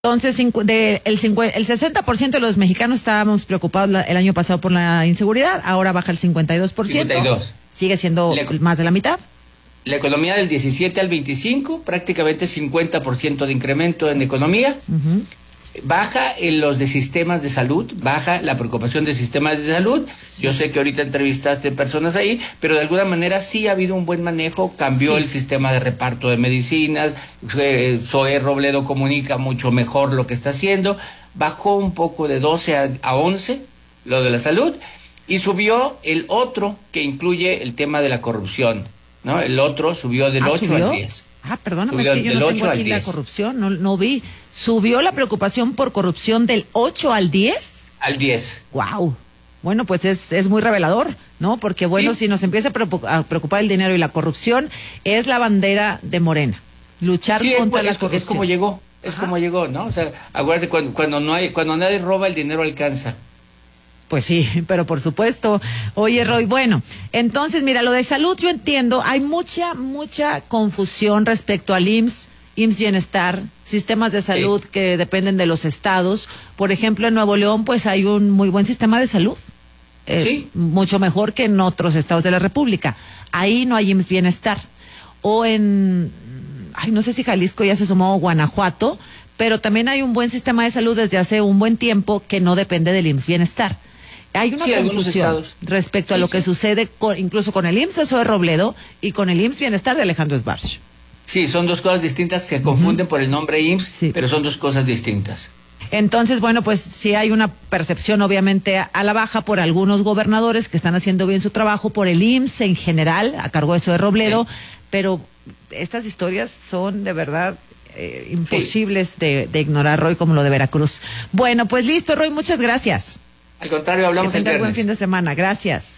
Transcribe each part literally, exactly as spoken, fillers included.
Entonces, de, el, cincuenta, el sesenta por ciento de los mexicanos estábamos preocupados la, el año pasado por la inseguridad, ahora baja el cincuenta y dos por ciento. cincuenta y dos. Sigue siendo la, más de la mitad. La economía del diecisiete al veinticinco, prácticamente cincuenta por ciento de incremento en economía. Uh-huh. Baja en los de sistemas de salud, baja la preocupación de sistemas de salud. Yo sé que ahorita entrevistaste personas ahí, pero de alguna manera sí ha habido un buen manejo, cambió sí. el sistema de reparto de medicinas, eh, Zoé Robledo comunica mucho mejor lo que está haciendo, bajó un poco de doce a once lo de la salud y subió el otro que incluye el tema de la corrupción, ¿no? El otro subió del ¿Ah, ocho subió? al diez. Ah, perdóname, es que yo no tengo aquí la corrupción, no, no vi. ¿Subió la preocupación por corrupción del ocho al diez? Al diez. Wow. Bueno, pues es, es muy revelador, ¿no? Porque bueno, sí. si nos empieza a preocupar el dinero y la corrupción, es la bandera de Morena. Luchar sí, contra es, la es, corrupción. Es como llegó, es Ajá. como llegó, ¿no? O sea, acuérdate, cuando, cuando, no hay, cuando nadie roba, el dinero alcanza. Pues sí, pero por supuesto. Oye, Roy, bueno, entonces, mira, lo de salud yo entiendo, hay mucha, mucha confusión respecto al I M S S, I M S S Bienestar, sistemas de salud sí. que dependen de los estados. Por ejemplo, en Nuevo León, pues hay un muy buen sistema de salud. Eh, sí. Mucho mejor que en otros estados de la República. Ahí no hay I M S S Bienestar. O en, ay, no sé si Jalisco ya se sumó, o Guanajuato, pero también hay un buen sistema de salud desde hace un buen tiempo que no depende del I M S S Bienestar. Hay una sí, confusión respecto sí, a lo sí. que sucede con, incluso con el I M S S de Robledo y con el I M S S Bienestar de Alejandro Sbarch. Sí, son dos cosas distintas, se confunden uh-huh. por el nombre I M S S, sí. pero son dos cosas distintas. Entonces, bueno, pues sí hay una percepción obviamente a, a la baja por algunos gobernadores que están haciendo bien su trabajo, por el I M S S en general, a cargo de eso de Robledo, sí. pero estas historias son de verdad eh, imposibles sí. de, de ignorar, Roy, como lo de Veracruz. Bueno, pues listo, Roy, muchas gracias. Al contrario, hablamos el viernes. Buen fin de semana, gracias.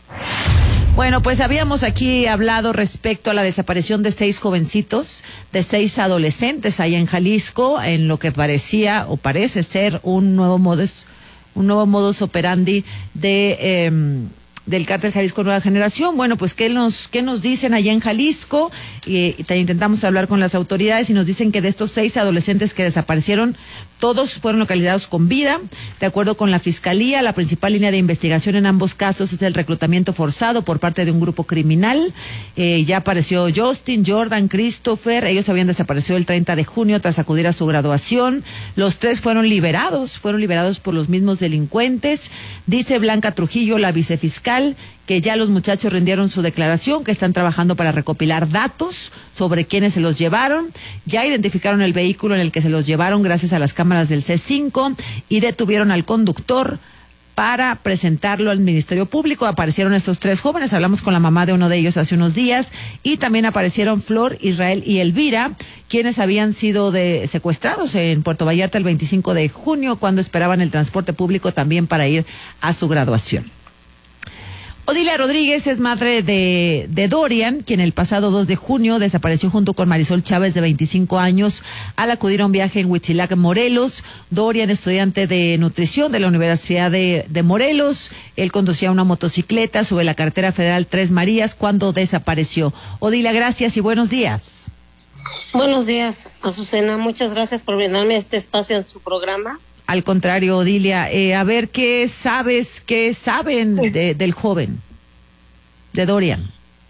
Bueno, pues habíamos aquí hablado respecto a la desaparición de seis jovencitos, de seis adolescentes allá en Jalisco, en lo que parecía o parece ser un nuevo modus, un nuevo modus operandi de eh, del Cártel Jalisco Nueva Generación. Bueno, pues qué nos qué nos dicen allá en Jalisco, y, y intentamos hablar con las autoridades y nos dicen que de estos seis adolescentes que desaparecieron, todos fueron localizados con vida. De acuerdo con la Fiscalía, la principal línea de investigación en ambos casos es el reclutamiento forzado por parte de un grupo criminal. Eh, ya apareció Justin, Jordan, Christopher. Ellos habían desaparecido el treinta de junio tras acudir a su graduación. Los tres fueron liberados, fueron liberados por los mismos delincuentes. Dice Blanca Trujillo, la vicefiscal, que ya los muchachos rindieron su declaración, que están trabajando para recopilar datos sobre quiénes se los llevaron. Ya identificaron el vehículo en el que se los llevaron gracias a las cámaras del C cinco y detuvieron al conductor para presentarlo al Ministerio Público. Aparecieron estos tres jóvenes, hablamos con la mamá de uno de ellos hace unos días, y también aparecieron Flor, Israel y Elvira, quienes habían sido de, secuestrados en Puerto Vallarta el veinticinco de junio, cuando esperaban el transporte público también para ir a su graduación. Odilia Rodríguez es madre de, de Dorian, quien el pasado dos de junio desapareció junto con Marisol Chávez, de veinticinco años, al acudir a un viaje en Huitzilac, Morelos. Dorian, estudiante de nutrición de la Universidad de, de Morelos, él conducía una motocicleta sobre la carretera federal Tres Marías cuando desapareció. Odilia, gracias y buenos días. Buenos días, Azucena, muchas gracias por brindarme este espacio en su programa. Al contrario, Odilia, eh, a ver, ¿qué sabes, qué saben de, del joven, de Dorian?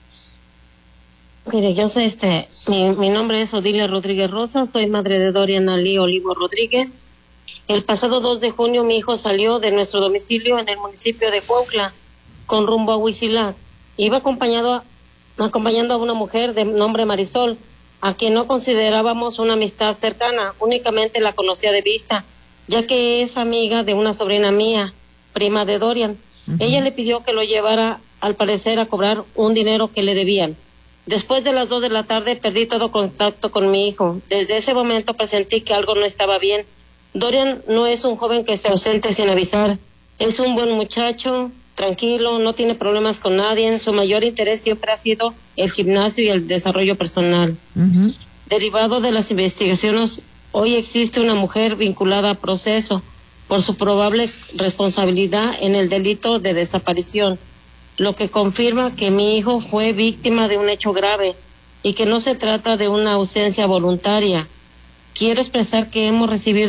Mire, yo sé, este, mi, mi nombre es Odilia Rodríguez Rosa, soy madre de Dorian Ali Olivo Rodríguez. El pasado dos de junio mi hijo salió de nuestro domicilio en el municipio de Cuautla con rumbo a Huitzilac. Iba acompañado, acompañando a una mujer de nombre Marisol, a quien no considerábamos una amistad cercana, únicamente la conocía de vista, ya que es amiga de una sobrina mía, prima de Dorian. Uh-huh. Ella le pidió que lo llevara, al parecer, a cobrar un dinero que le debían. Después de las dos de la tarde perdí todo contacto con mi hijo. Desde ese momento presentí que algo no estaba bien. Dorian no es un joven que se ausente sin avisar. Es un buen muchacho, tranquilo, no tiene problemas con nadie. Su mayor interés siempre ha sido el gimnasio y el desarrollo personal. Uh-huh. Derivado de las investigaciones, hoy existe una mujer vinculada a proceso por su probable responsabilidad en el delito de desaparición, lo que confirma que mi hijo fue víctima de un hecho grave y que no se trata de una ausencia voluntaria. quiero expresar que hemos recibido